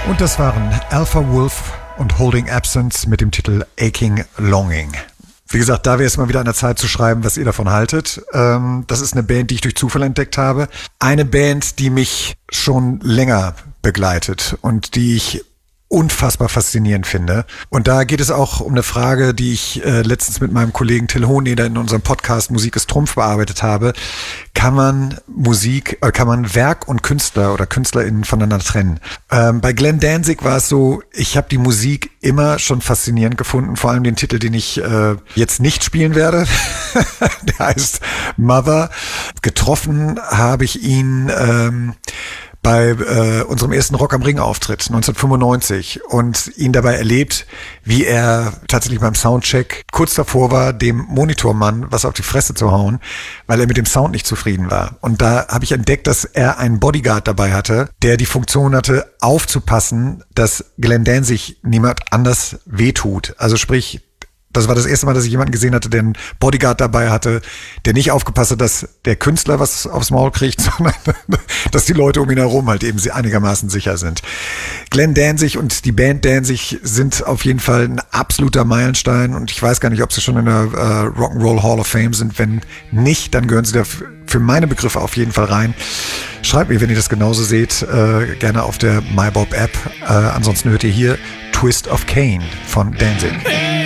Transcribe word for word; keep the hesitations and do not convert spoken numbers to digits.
Und das waren Alpha Wolf und Holding Absence mit dem Titel Aching Longing. Wie gesagt, da wäre es mal wieder an der Zeit zu schreiben, was ihr davon haltet. Ähm, das ist eine Band, die ich durch Zufall entdeckt habe. Eine Band, die mich schon länger begleitet und die ich unfassbar faszinierend finde. Und da geht es auch um eine Frage, die ich äh, letztens mit meinem Kollegen Till Hohneder in unserem Podcast Musik ist Trumpf bearbeitet habe. Kann man Musik, äh, kann man Werk und Künstler oder KünstlerInnen voneinander trennen? Ähm, bei Glenn Danzig war es so, ich habe die Musik immer schon faszinierend gefunden, vor allem den Titel, den ich äh, jetzt nicht spielen werde. Der heißt Mother. Getroffen habe ich ihn ähm, bei äh, unserem ersten Rock am Ring Auftritt neunzehnhundertfünfundneunzig und ihn dabei erlebt, wie er tatsächlich beim Soundcheck kurz davor war, dem Monitormann was auf die Fresse zu hauen, weil er mit dem Sound nicht zufrieden war. Und da habe ich entdeckt, dass er einen Bodyguard dabei hatte, der die Funktion hatte, aufzupassen, dass Glenn Danzig niemand anders wehtut. Also sprich, das war das erste Mal, dass ich jemanden gesehen hatte, der einen Bodyguard dabei hatte, der nicht aufgepasst hat, dass der Künstler was aufs Maul kriegt, sondern dass die Leute um ihn herum halt eben einigermaßen sicher sind. Glenn Danzig und die Band Danzig sind auf jeden Fall ein absoluter Meilenstein und ich weiß gar nicht, ob sie schon in der äh, Rock'n'Roll Hall of Fame sind. Wenn nicht, dann gehören sie da für meine Begriffe auf jeden Fall rein. Schreibt mir, wenn ihr das genauso seht, äh, gerne auf der MyBob App. Äh, ansonsten hört ihr hier Twist of Cain von Danzig.